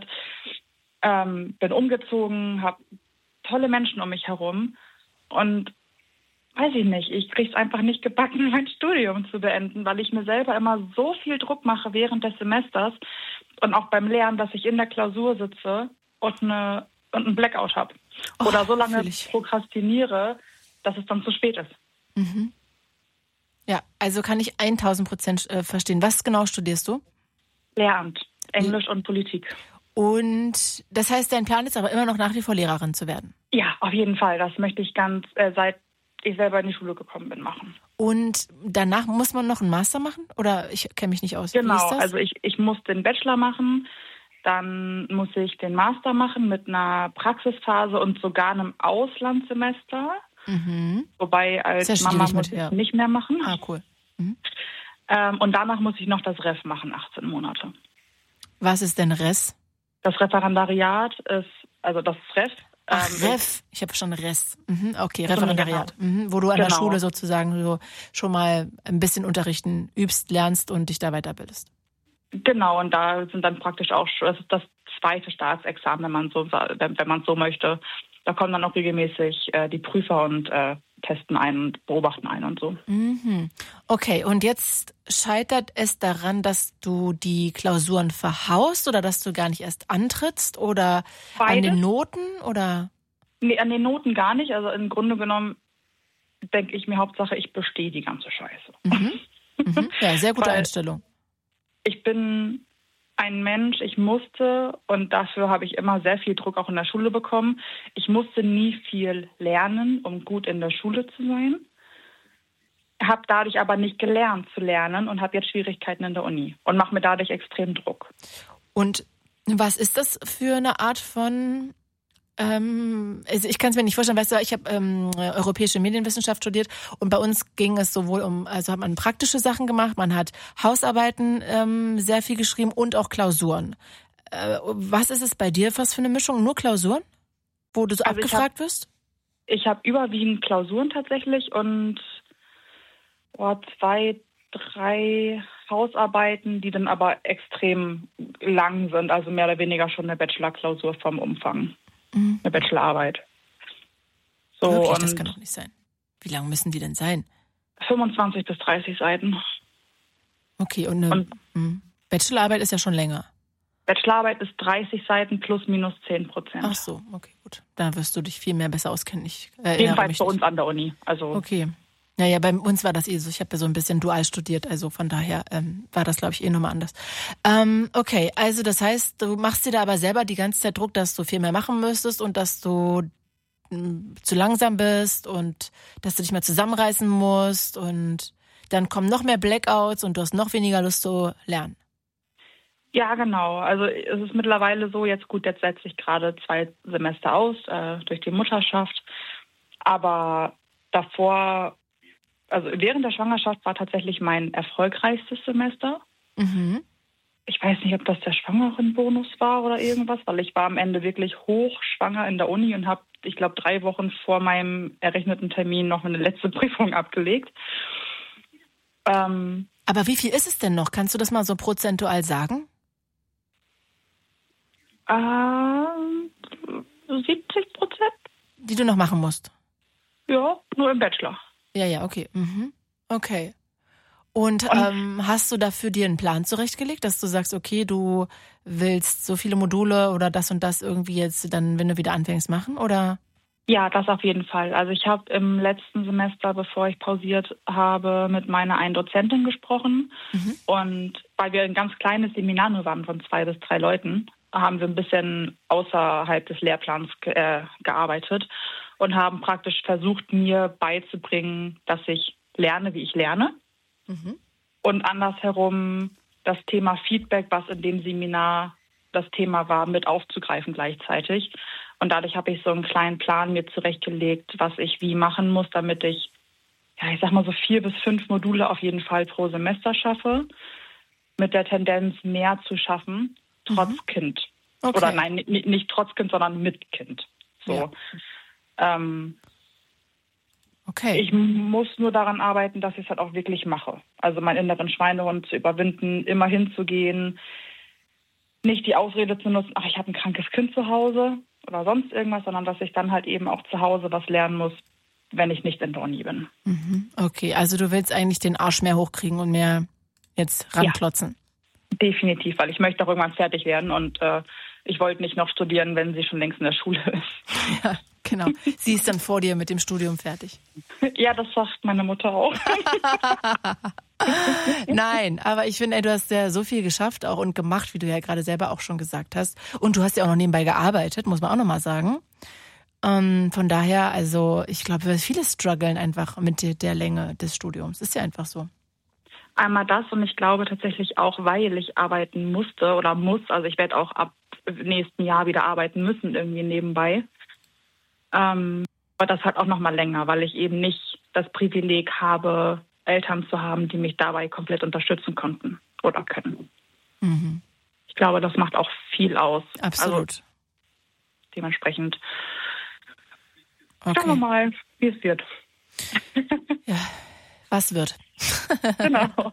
bin umgezogen, habe tolle Menschen um mich herum. Und weiß ich nicht, ich kriege es einfach nicht gebacken, mein Studium zu beenden, weil ich mir selber immer so viel Druck mache während des Semesters und auch beim Lernen, dass ich in der Klausur sitze und einen Blackout habe. Oder so lange prokrastiniere, dass es dann zu spät ist. Mhm. Ja, also kann ich 1000% verstehen. Was genau studierst du? Lehramt, Englisch und Politik. Und das heißt, dein Plan ist aber immer noch nach wie vor Lehrerin zu werden? Ja, auf jeden Fall. Das möchte ich seit ich selber in die Schule gekommen bin, machen. Und danach muss man noch einen Master machen? Oder ich kenne mich nicht aus. Genau, wie ist das? Also ich muss den Bachelor machen, dann muss ich den Master machen mit einer Praxisphase und sogar einem Auslandssemester. Mhm. Wobei als Mama muss ich nicht mehr machen. Ah, cool. Mhm. Und danach muss ich noch das Ref machen, 18 Monate. Was ist denn Res? Das Referendariat ist, also das Ref. Ach, Ref. Ich habe schon Res. Mhm, okay, Referendariat. Mhm, wo du an der Schule sozusagen so schon mal ein bisschen unterrichten übst, lernst und dich da weiterbildest. Genau, und da sind dann praktisch auch, das ist das zweite Staatsexamen, wenn man so möchte. Da kommen dann auch regelmäßig die Prüfer und testen ein und beobachten ein und so. Mhm. Okay, und jetzt scheitert es daran, dass du die Klausuren verhaust oder dass du gar nicht erst antrittst oder Beides. An den Noten oder? Nee, an den Noten gar nicht. Also im Grunde genommen denke ich mir, Hauptsache, ich bestehe die ganze Scheiße. Mhm. Mhm. Ja, sehr gute Einstellung. Ich bin ein Mensch, ich musste, und dafür habe ich immer sehr viel Druck auch in der Schule bekommen, ich musste nie viel lernen, um gut in der Schule zu sein. Habe dadurch aber nicht gelernt zu lernen und habe jetzt Schwierigkeiten in der Uni und mache mir dadurch extrem Druck. Und was ist das für eine Art von... Also ich kann es mir nicht vorstellen, weißt du, ich habe europäische Medienwissenschaft studiert und bei uns ging es sowohl also hat man praktische Sachen gemacht, man hat Hausarbeiten sehr viel geschrieben und auch Klausuren. was ist es bei dir? Was für eine Mischung? Nur Klausuren? Wo du so abgefragt wirst? Ich habe überwiegend Klausuren tatsächlich und 2, 3 Hausarbeiten, die dann aber extrem lang sind, also mehr oder weniger schon eine Bachelorklausur vom Umfang. Eine Bachelorarbeit. So, wirklich, das kann doch nicht sein. Wie lang müssen die denn sein? 25 bis 30 Seiten. Okay, und eine Bachelorarbeit ist ja schon länger. Bachelorarbeit ist 30 Seiten plus minus 10%. Ach so, okay, gut. Da wirst du dich viel mehr besser auskennen. Jedenfalls bei uns an der Uni. Also okay. Naja, bei uns war das so. Ich habe ja so ein bisschen dual studiert, also von daher war das, glaube ich, nochmal anders. Okay, also das heißt, du machst dir da aber selber die ganze Zeit Druck, dass du viel mehr machen müsstest und dass du zu langsam bist und dass du dich mal zusammenreißen musst und dann kommen noch mehr Blackouts und du hast noch weniger Lust zu lernen. Ja, genau. Also es ist mittlerweile so, jetzt setze ich gerade 2 Semester aus durch die Mutterschaft. Aber davor, also während der Schwangerschaft war tatsächlich mein erfolgreichstes Semester. Mhm. Ich weiß nicht, ob das der Schwangerenbonus war oder irgendwas, weil ich war am Ende wirklich hochschwanger in der Uni und habe, ich glaube, 3 Wochen vor meinem errechneten Termin noch eine letzte Prüfung abgelegt. Aber wie viel ist es denn noch? Kannst du das mal so prozentual sagen? 70%. Die du noch machen musst? Ja, nur im Bachelor. Ja, okay. Mhm. Okay. Und hast du dafür dir einen Plan zurechtgelegt, dass du sagst, okay, du willst so viele Module oder das und das irgendwie jetzt dann, wenn du wieder anfängst, machen, oder? Ja, das auf jeden Fall. Also ich habe im letzten Semester, bevor ich pausiert habe, mit meiner einen Dozentin gesprochen. Und weil wir ein ganz kleines Seminar nur waren von 2 bis 3 Leuten, haben wir ein bisschen außerhalb des Lehrplans gearbeitet und haben praktisch versucht, mir beizubringen, dass ich lerne, wie ich lerne. Und andersherum das Thema Feedback, was in dem Seminar das Thema war, mit aufzugreifen gleichzeitig. Und dadurch habe ich so einen kleinen Plan mir zurechtgelegt, was ich wie machen muss, damit ich, ich sag mal so 4 bis 5 Module auf jeden Fall pro Semester schaffe, mit der Tendenz mehr zu schaffen, trotz Kind. Okay. Oder nein, nicht trotz Kind, sondern mit Kind. So. Ja. Okay. Ich muss nur daran arbeiten, dass ich es halt auch wirklich mache. Also meinen inneren Schweinehund zu überwinden, immer hinzugehen, nicht die Ausrede zu nutzen, ich habe ein krankes Kind zu Hause oder sonst irgendwas, sondern dass ich dann halt eben auch zu Hause was lernen muss, wenn ich nicht in der Uni bin. Okay, also du willst eigentlich den Arsch mehr hochkriegen und mehr jetzt ranklotzen. Ja, definitiv, weil ich möchte auch irgendwann fertig werden und ich wollte nicht noch studieren, wenn sie schon längst in der Schule ist. Ja, genau. Sie ist dann vor dir mit dem Studium fertig. Ja, das sagt meine Mutter auch. Nein, aber ich finde, du hast ja so viel geschafft auch und gemacht, wie du ja gerade selber auch schon gesagt hast. Und du hast ja auch noch nebenbei gearbeitet, muss man auch nochmal sagen. Von daher, also ich glaube, viele strugglen einfach mit der Länge des Studiums. Ist ja einfach so. Einmal das und ich glaube tatsächlich auch, weil ich arbeiten musste oder muss, also ich werde auch ab nächsten Jahr wieder arbeiten müssen irgendwie nebenbei. Aber das halt auch nochmal länger, weil ich eben nicht das Privileg habe, Eltern zu haben, die mich dabei komplett unterstützen konnten oder können. Ich glaube, das macht auch viel aus. Absolut. Also, dementsprechend okay. Schauen wir mal, wie es wird. Ja, was wird? Genau.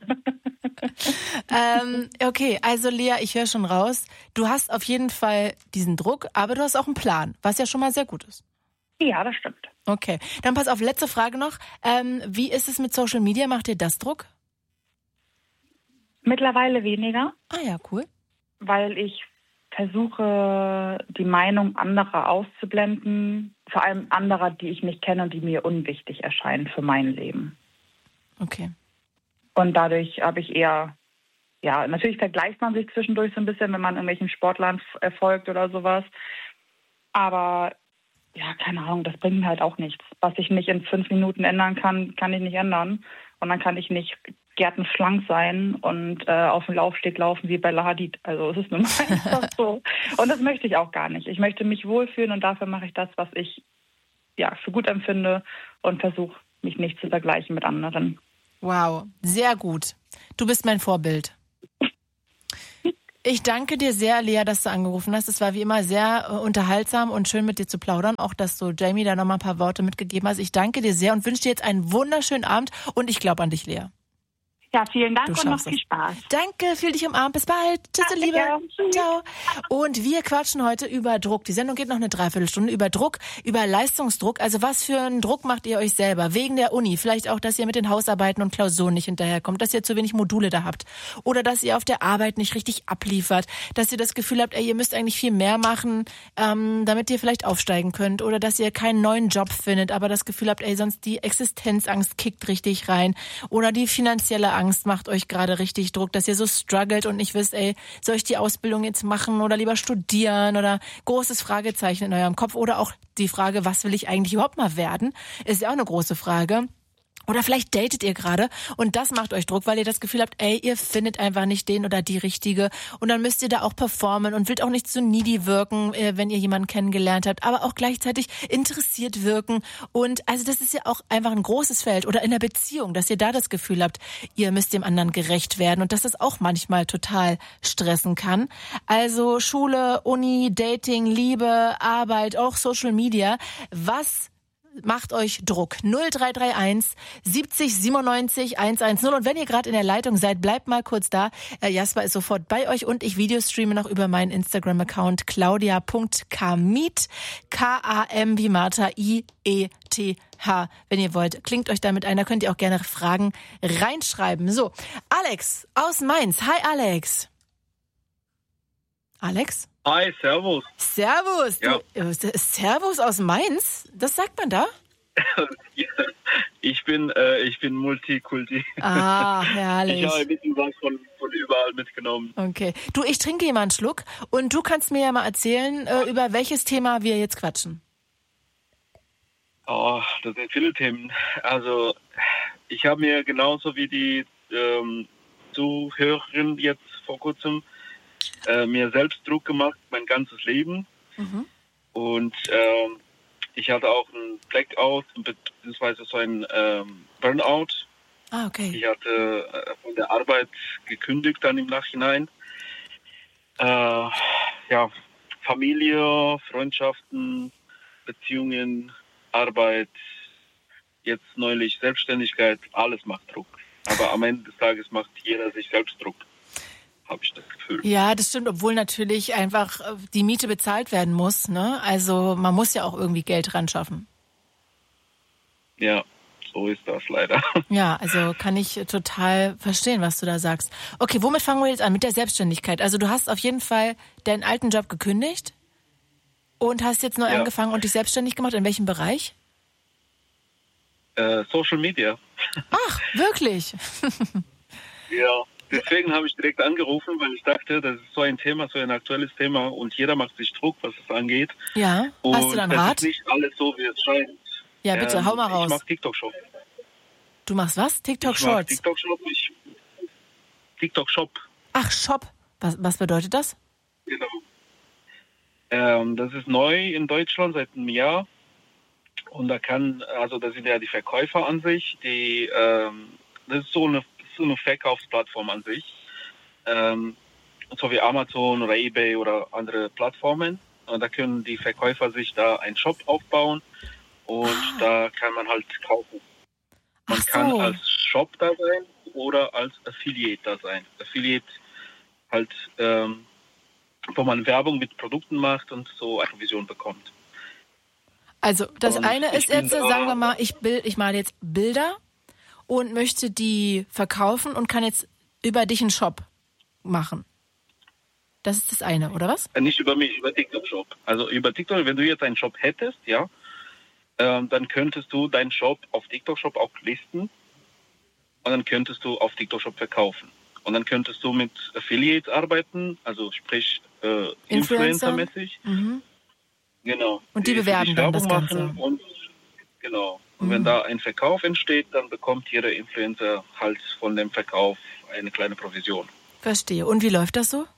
Okay, also Lea, ich höre schon raus, du hast auf jeden Fall diesen Druck, aber du hast auch einen Plan, was ja schon mal sehr gut ist. Ja, das stimmt. Okay, dann pass auf, letzte Frage noch. Wie ist es mit Social Media? Macht dir das Druck? Mittlerweile weniger. Ah ja, cool. Weil ich versuche, die Meinung anderer auszublenden, vor allem anderer, die ich nicht kenne und die mir unwichtig erscheinen für mein Leben. Okay. Und dadurch habe ich eher, natürlich vergleicht man sich zwischendurch so ein bisschen, wenn man irgendwelchen Sportlern folgt oder sowas. Aber keine Ahnung, das bringt mir halt auch nichts. Was ich nicht in 5 Minuten ändern kann, kann ich nicht ändern. Und dann kann ich nicht gärtenschlank sein und auf dem Laufsteg laufen wie Bella Hadid. Also es ist nun mal einfach so. Und das möchte ich auch gar nicht. Ich möchte mich wohlfühlen und dafür mache ich das, was ich für gut empfinde und versuche, mich nicht zu vergleichen mit anderen. Wow, sehr gut. Du bist mein Vorbild. Ich danke dir sehr, Lea, dass du angerufen hast. Es war wie immer sehr unterhaltsam und schön mit dir zu plaudern. Auch, dass du Jamie da nochmal ein paar Worte mitgegeben hast. Ich danke dir sehr und wünsche dir jetzt einen wunderschönen Abend. Und ich glaube an dich, Lea. Ja, vielen Dank und noch viel Spaß. Danke, fühl dich umarmt. Bis bald. Tschüss, du Liebe. Ciao. Und wir quatschen heute über Druck. Die Sendung geht noch eine Dreiviertelstunde über Druck, über Leistungsdruck. Also was für einen Druck macht ihr euch selber? Wegen der Uni. Vielleicht auch, dass ihr mit den Hausarbeiten und Klausuren nicht hinterherkommt, dass ihr zu wenig Module da habt. Oder dass ihr auf der Arbeit nicht richtig abliefert. Dass ihr das Gefühl habt, ihr müsst eigentlich viel mehr machen, damit ihr vielleicht aufsteigen könnt. Oder dass ihr keinen neuen Job findet, aber das Gefühl habt, sonst die Existenzangst kickt richtig rein. Oder die finanzielle Angst macht euch gerade richtig Druck, dass ihr so struggelt und nicht wisst, soll ich die Ausbildung jetzt machen oder lieber studieren oder großes Fragezeichen in eurem Kopf oder auch die Frage, was will ich eigentlich überhaupt mal werden, ist ja auch eine große Frage. Oder vielleicht datet ihr gerade und das macht euch Druck, weil ihr das Gefühl habt, ihr findet einfach nicht den oder die Richtige und dann müsst ihr da auch performen und wollt auch nicht so needy wirken, wenn ihr jemanden kennengelernt habt, aber auch gleichzeitig interessiert wirken und also das ist ja auch einfach ein großes Feld oder in der Beziehung, dass ihr da das Gefühl habt, ihr müsst dem anderen gerecht werden und dass das auch manchmal total stressen kann. Also Schule, Uni, Dating, Liebe, Arbeit, auch Social Media, was macht euch Druck. 0331 70 97 110. Und wenn ihr gerade in der Leitung seid, bleibt mal kurz da. Jasper ist sofort bei euch und ich videostreame noch über meinen Instagram-Account claudia.kamit. K-A-M wie Martha, I-E-T-H. Wenn ihr wollt, klingt euch damit ein. Da könnt ihr auch gerne Fragen reinschreiben. So, Alex aus Mainz. Hi, Alex. Alex? Hi, servus. Servus. Ja. Servus aus Mainz? Das sagt man da? Ich bin Multikulti. Ah, herrlich. Ich habe ein bisschen was von überall mitgenommen. Okay. Du, ich trinke hier mal einen Schluck und du kannst mir ja mal erzählen, über welches Thema wir jetzt quatschen. Oh, das sind viele Themen. Also, ich habe mir genauso wie die Zuhörerin jetzt vor kurzem mir selbst Druck gemacht, mein ganzes Leben. Mhm. Und ich hatte auch einen Blackout, beziehungsweise so ein Burnout. Ah, okay. Ich hatte von der Arbeit gekündigt dann im Nachhinein. Familie, Freundschaften, Beziehungen, Arbeit, jetzt neulich Selbstständigkeit, alles macht Druck. Aber am Ende des Tages macht jeder sich selbst Druck. Habe ich das Gefühl. Ja, das stimmt, obwohl natürlich einfach die Miete bezahlt werden muss, ne? Also man muss ja auch irgendwie Geld ran schaffen. Ja, so ist das leider. Ja, also kann ich total verstehen, was du da sagst. Okay, womit fangen wir jetzt an? Mit der Selbstständigkeit. Also du hast auf jeden Fall deinen alten Job gekündigt und hast jetzt neu angefangen und dich selbstständig gemacht. In welchem Bereich? Social Media. Ach, wirklich? Ja. Deswegen habe ich direkt angerufen, weil ich dachte, das ist so ein Thema, so ein aktuelles Thema und jeder macht sich Druck, was es angeht. Ja, und hast du dann das Rat? ist nicht alles so, wie es scheint. Ja, bitte, hau mal raus. Ich mache TikTok-Shop. Du machst was? TikTok-Shorts? TikTok-Shop. TikTok-Shop. Ach, Shop. Was bedeutet das? Genau. Das ist neu in Deutschland seit einem Jahr. Und da sind ja die Verkäufer an sich, das ist so eine Verkaufsplattform an sich, so wie Amazon oder eBay oder andere Plattformen. Und da können die Verkäufer sich da einen Shop aufbauen und da kann man halt kaufen. Man kann als Shop da sein oder als Affiliate da sein. Affiliate halt, wo man Werbung mit Produkten macht und so eine Vision bekommt. Also das eine ist jetzt, sagen wir mal, ich male jetzt Bilder und möchte die verkaufen und kann jetzt über dich einen Shop machen. Das ist das eine, oder was? Nicht über mich, über TikTok-Shop. Also über TikTok, wenn du jetzt einen Shop hättest, ja, dann könntest du deinen Shop auf TikTok-Shop auch listen und dann könntest du auf TikTok-Shop verkaufen. Und dann könntest du mit Affiliates arbeiten, also sprich Influencer-mäßig. Mhm. Genau. Und die bewerben dann das Ganze. Genau. Und wenn da ein Verkauf entsteht, dann bekommt jeder Influencer halt von dem Verkauf eine kleine Provision. Verstehe. Und wie läuft das so?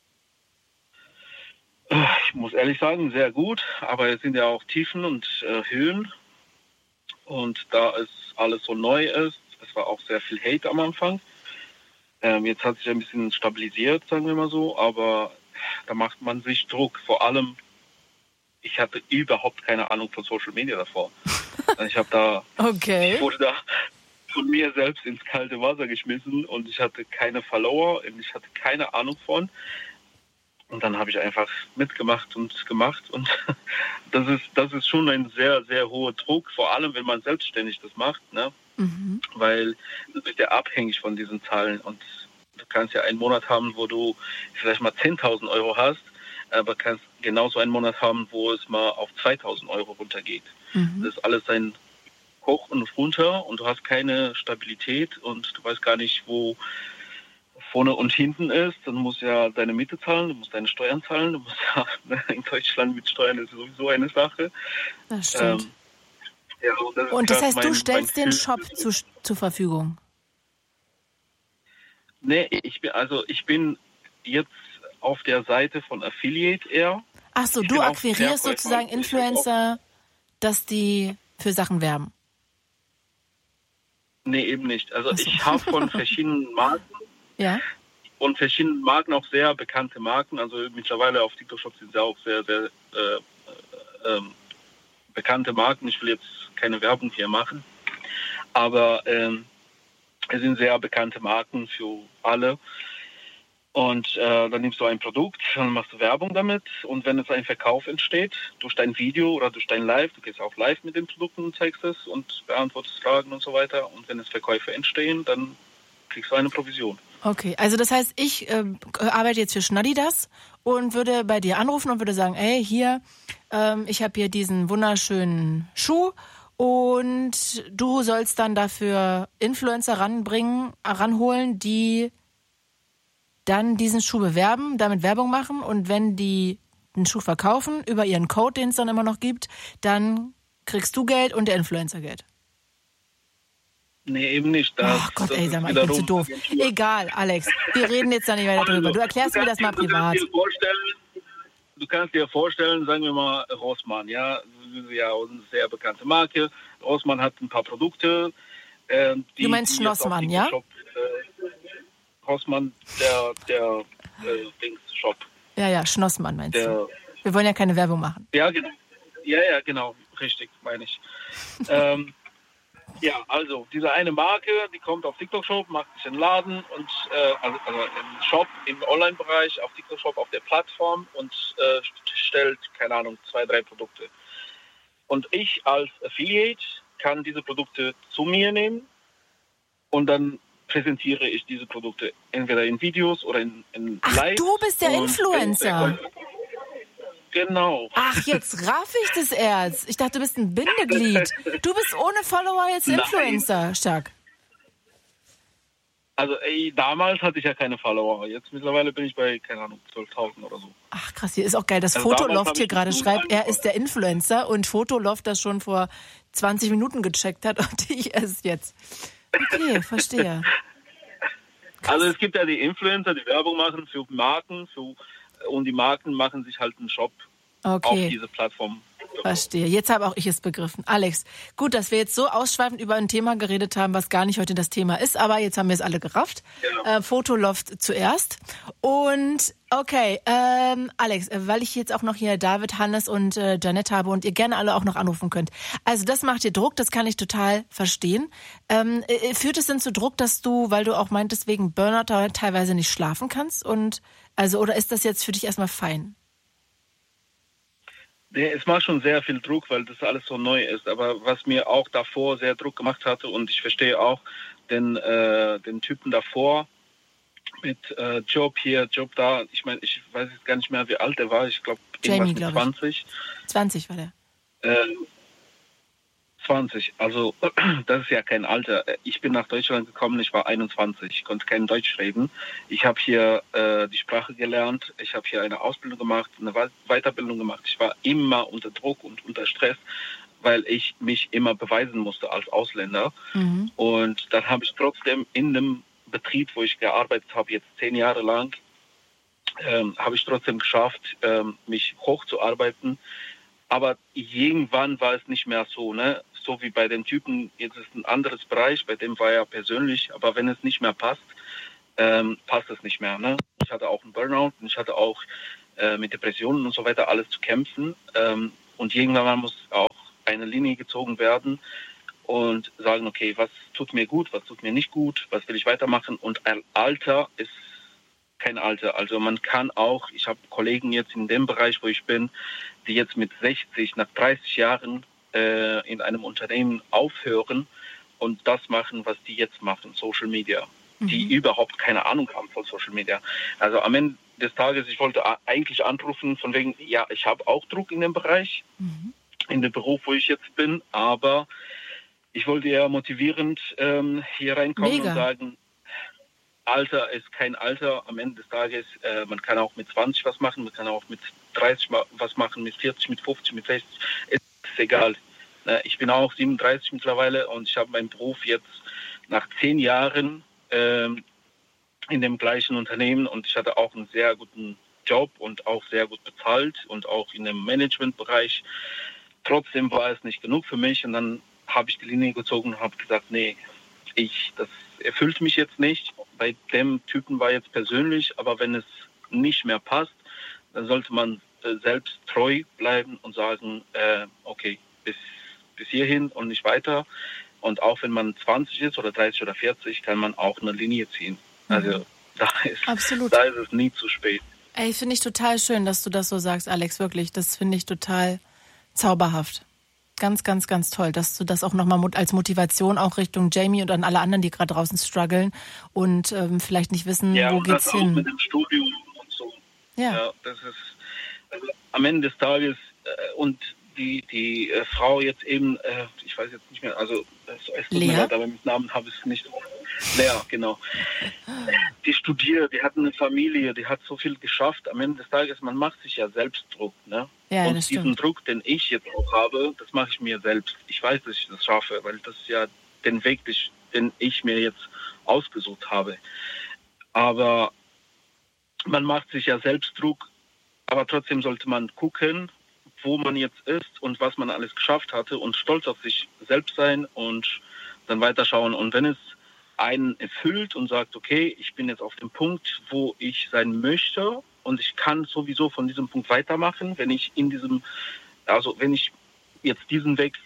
Ich muss ehrlich sagen, sehr gut. Aber es sind ja auch Tiefen und Höhen. Und da es alles so neu ist, es war auch sehr viel Hate am Anfang. Jetzt hat sich ein bisschen stabilisiert, sagen wir mal so, aber da macht man sich Druck. Vor allem, ich hatte überhaupt keine Ahnung von Social Media davor. Ich wurde da von mir selbst ins kalte Wasser geschmissen und ich hatte keine Follower und ich hatte keine Ahnung von. Und dann habe ich einfach mitgemacht und gemacht und das ist schon ein sehr, sehr hoher Druck, vor allem wenn man selbstständig das macht, ne? Weil du bist ja abhängig von diesen Zahlen und du kannst ja einen Monat haben, wo du vielleicht mal 10.000 Euro hast, aber kannst genauso einen Monat haben, wo es mal auf 2.000 Euro runtergeht. Das ist alles ein Hoch und runter und du hast keine Stabilität und du weißt gar nicht, wo vorne und hinten ist. Dann musst du ja deine Miete zahlen, du musst deine Steuern zahlen, du musst ja in Deutschland mit Steuern ist sowieso eine Sache. Das stimmt. Ja, und das heißt, du stellst den Shop zur Verfügung? Nee, ich bin jetzt auf der Seite von Affiliate eher. Ach so, du akquirierst sozusagen Influencer, dass die für Sachen werben? Nee, eben nicht. Also ich habe von verschiedenen Marken und verschiedenen Marken auch sehr bekannte Marken. Also mittlerweile auf TikTok Shop sind ja auch sehr, sehr bekannte Marken. Ich will jetzt keine Werbung hier machen, aber es sind sehr bekannte Marken für alle. Und dann nimmst du ein Produkt, dann machst du Werbung damit und wenn es ein Verkauf entsteht, durch dein Video oder durch dein Live, du gehst auch live mit den Produkten und zeigst es und beantwortest Fragen und so weiter und wenn es Verkäufe entstehen, dann kriegst du eine Provision. Okay, also das heißt, ich arbeite jetzt für Schnadidas und würde bei dir anrufen und würde sagen, ey, hier, ich habe hier diesen wunderschönen Schuh und du sollst dann dafür Influencer ranholen, die dann diesen Schuh bewerben, damit Werbung machen und wenn die den Schuh verkaufen, über ihren Code, den es dann immer noch gibt, dann kriegst du Geld und der Influencer Geld. Nee, eben nicht. Ach Gott, ey, sag mal, ich bin zu doof. Egal, Alex, wir reden jetzt da nicht weiter drüber. Du erklärst mir das mal privat. Du kannst dir vorstellen, sagen wir mal, Rossmann, ja eine sehr bekannte Marke. Rossmann hat ein paar Produkte. Du meinst Schnossmann, ja? Rossmann, der Dings-Shop. Ja, Schnossmann meinst du? Wir wollen ja keine Werbung machen. Ja, genau. Ja, genau. Richtig, meine ich. Ja, also diese eine Marke, die kommt auf TikTok Shop, macht sich einen Laden und also im Shop, im Online-Bereich, auf TikTok Shop, auf der Plattform und stellt, keine Ahnung, 2, 3 Produkte. Und ich als Affiliate kann diese Produkte zu mir nehmen und dann präsentiere ich diese Produkte entweder in Videos oder in Live. Du bist der Influencer. Genau. Ach, jetzt raff ich das erst. Ich dachte, du bist ein Bindeglied. Du bist ohne Follower jetzt Influencer, Stark. Also damals hatte ich ja keine Follower. Jetzt mittlerweile bin ich bei, keine Ahnung, 12.000 oder so. Ach krass, hier ist auch geil, dass Fotoloft hier gerade schreibt, er ist der Influencer und Fotoloft das schon vor 20 Minuten gecheckt hat und ich erst jetzt. Okay, verstehe. Krass. Also es gibt ja die Influencer, die Werbung machen für Marken, und die Marken machen sich halt einen Shop auf diese Plattform. Verstehe. Jetzt habe auch ich es begriffen. Alex, gut, dass wir jetzt so ausschweifend über ein Thema geredet haben, was gar nicht heute das Thema ist, aber jetzt haben wir es alle gerafft. Genau. Fotoloft zuerst. Und okay, Alex, weil ich jetzt auch noch hier David, Hannes und Janette habe und ihr gerne alle auch noch anrufen könnt. Also das macht dir Druck, das kann ich total verstehen. Führt es denn zu Druck, dass du, weil du auch meintest, wegen Burnout teilweise nicht schlafen kannst? Und also, oder ist das jetzt für dich erstmal fein? Nee, es macht schon sehr viel Druck, weil das alles so neu ist. Aber was mir auch davor sehr Druck gemacht hatte, und ich verstehe auch den Typen davor mit Job hier, Job da. Ich meine, ich weiß jetzt gar nicht mehr, wie alt er war. Ich glaube, irgendwas mit 20. 20 war der. 20. Also das ist ja kein Alter. Ich bin nach Deutschland gekommen, ich war 21, ich konnte kein Deutsch reden. Ich habe hier die Sprache gelernt, ich habe hier eine Ausbildung gemacht, eine Weiterbildung gemacht. Ich war immer unter Druck und unter Stress, weil ich mich immer beweisen musste als Ausländer. Mhm. Und dann habe ich trotzdem in dem Betrieb, wo ich gearbeitet habe, jetzt 10 Jahre lang, habe ich trotzdem geschafft, mich hochzuarbeiten. Aber irgendwann war es nicht mehr so, ne? So wie bei dem Typen, jetzt ist ein anderes Bereich, bei dem war er persönlich, aber wenn es nicht mehr passt, passt es nicht mehr. Ne? Ich hatte auch einen Burnout und ich hatte auch mit Depressionen und so weiter alles zu kämpfen. Und irgendwann muss auch eine Linie gezogen werden und sagen, okay, was tut mir gut, was tut mir nicht gut, was will ich weitermachen. Und ein Alter ist kein Alter. Also man kann auch, ich habe Kollegen jetzt in dem Bereich, wo ich bin, die jetzt mit 60, nach 30 Jahren in einem Unternehmen aufhören und das machen, was die jetzt machen, Social Media, die überhaupt keine Ahnung haben von Social Media. Also am Ende des Tages, ich wollte eigentlich anrufen von wegen, ja, ich habe auch Druck in dem Bereich, in dem Beruf, wo ich jetzt bin, aber ich wollte eher motivierend hier reinkommen und sagen, Alter ist kein Alter. Am Ende des Tages, man kann auch mit 20 was machen, man kann auch mit 30 was machen, mit 40, mit 50, mit 60. Ist egal. Ich bin auch 37 mittlerweile und ich habe meinen Beruf jetzt nach 10 Jahren in dem gleichen Unternehmen und ich hatte auch einen sehr guten Job und auch sehr gut bezahlt und auch in dem Managementbereich. Trotzdem war es nicht genug für mich und dann habe ich die Linie gezogen und habe gesagt, nee, das erfüllt mich jetzt nicht. Bei dem Typen war jetzt persönlich, aber wenn es nicht mehr passt, dann sollte man selbst treu bleiben und sagen, okay, bis hierhin und nicht weiter. Und auch wenn man 20 ist oder 30 oder 40, kann man auch eine Linie ziehen. Also da ist es nie zu spät. Ey, finde ich total schön, dass du das so sagst, Alex, wirklich. Das finde ich total zauberhaft. Ganz, ganz, ganz toll, dass du das auch nochmal als Motivation auch Richtung Jamie und an alle anderen, die gerade draußen strugglen und vielleicht nicht wissen, wo geht's hin. Ja, mit dem Studium und so. Ja, das ist also am Ende des Tages und die Frau jetzt eben, ich weiß jetzt nicht mehr, also es tut mir leid, aber mit Namen habe ich es nicht. Lea, genau. Die studiert, die hat eine Familie, die hat so viel geschafft. Am Ende des Tages, man macht sich ja selbst Druck. Ne? Ja, und diesen Druck, den ich jetzt auch habe, das mache ich mir selbst. Ich weiß, dass ich das schaffe, weil das ist ja den Weg, den ich mir jetzt ausgesucht habe. Aber man macht sich ja selbst Druck, aber trotzdem sollte man gucken, wo man jetzt ist und was man alles geschafft hatte und stolz auf sich selbst sein und dann weiterschauen. Und wenn es einen erfüllt und sagt, okay, ich bin jetzt auf dem Punkt, wo ich sein möchte und ich kann sowieso von diesem Punkt weitermachen, wenn ich wenn ich jetzt diesen Weg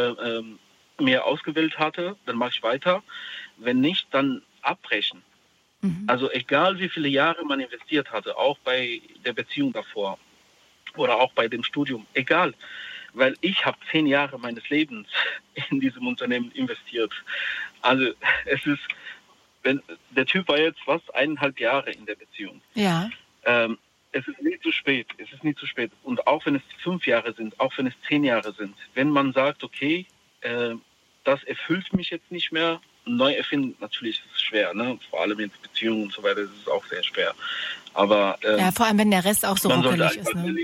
mir ausgewählt hatte, dann mache ich weiter. Wenn nicht, dann abbrechen. Also egal wie viele Jahre man investiert hatte, auch bei der Beziehung davor oder auch bei dem Studium, egal. Weil ich habe 10 Jahre meines Lebens in diesem Unternehmen investiert. Also der Typ war jetzt 1,5 Jahre in der Beziehung. Ja. Es ist nie zu spät. Und auch wenn es 5 Jahre sind, auch wenn es 10 Jahre sind, wenn man sagt, okay, das erfüllt mich jetzt nicht mehr, neu erfinden, natürlich ist es schwer, ne? Vor allem in Beziehungen und so weiter ist es auch sehr schwer. Aber ja, vor allem wenn der Rest auch so ruckelig ist. Ne?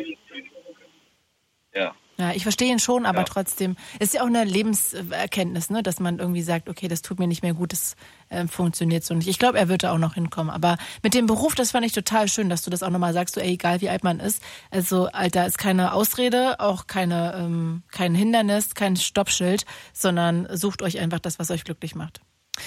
Ja. Ja, ich verstehe ihn schon, aber trotzdem ist ja auch eine Lebenserkenntnis, ne, dass man irgendwie sagt, okay, das tut mir nicht mehr gut, das funktioniert so nicht. Ich glaube, er wird da auch noch hinkommen. Aber mit dem Beruf, das fand ich total schön, dass du das auch nochmal sagst, so, ey, egal wie alt man ist. Also, Alter, ist keine Ausrede, auch kein Hindernis, kein Stoppschild, sondern sucht euch einfach das, was euch glücklich macht.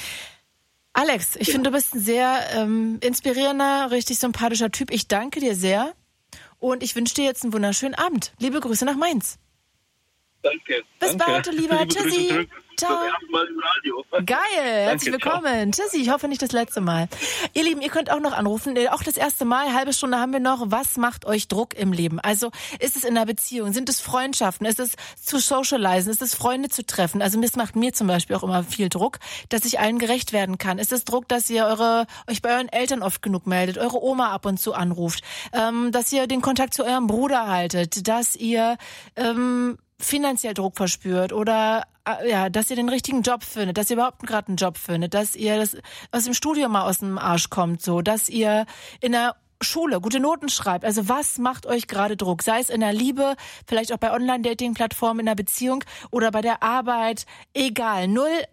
Alex, ich finde, du bist ein sehr inspirierender, richtig sympathischer Typ. Ich danke dir sehr und ich wünsche dir jetzt einen wunderschönen Abend. Liebe Grüße nach Mainz. Danke. Bis bald, lieber. Tschüssi. Ciao. Mal im Radio. Geil, herzlich willkommen. Tschüssi, ich hoffe nicht das letzte Mal. Ihr Lieben, ihr könnt auch noch anrufen, auch das erste Mal, halbe Stunde haben wir noch. Was macht euch Druck im Leben? Also ist es in einer Beziehung, sind es Freundschaften, ist es zu socialisen, ist es Freunde zu treffen? Also das macht mir zum Beispiel auch immer viel Druck, dass ich allen gerecht werden kann. Ist es Druck, dass ihr euch bei euren Eltern oft genug meldet, eure Oma ab und zu anruft, dass ihr den Kontakt zu eurem Bruder haltet, dass ihr finanziell Druck verspürt oder dass ihr den richtigen Job findet, dass ihr überhaupt gerade einen Job findet, dass ihr das aus dem Studium mal aus dem Arsch kommt, so, dass ihr in der Schule gute Noten schreibt. Also was macht euch gerade Druck? Sei es in der Liebe, vielleicht auch bei Online-Dating-Plattformen, in der Beziehung oder bei der Arbeit. Egal.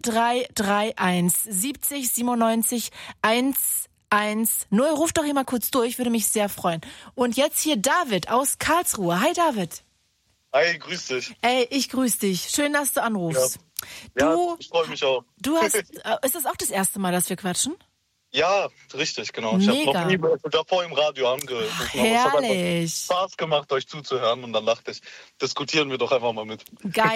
0331 70 97 110. Ruft doch hier mal kurz durch, würde mich sehr freuen. Und jetzt hier David aus Karlsruhe. Hi David. Hi, grüß dich. Ey, ich grüß dich. Schön, dass du anrufst. Ja, ich freue mich auch. Ist das auch das erste Mal, dass wir quatschen? Ja, richtig, genau. Ich habe noch nie davor im Radio angerufen. Herrlich. Aber es hat Spaß gemacht, euch zuzuhören und dann dachte ich, diskutieren wir doch einfach mal mit. Geil.